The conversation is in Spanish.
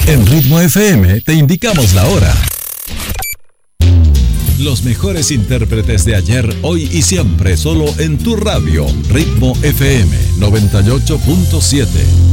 En Ritmo FM te indicamos la hora. Los mejores intérpretes de ayer, hoy y siempre, solo en tu radio. Ritmo FM 98.7.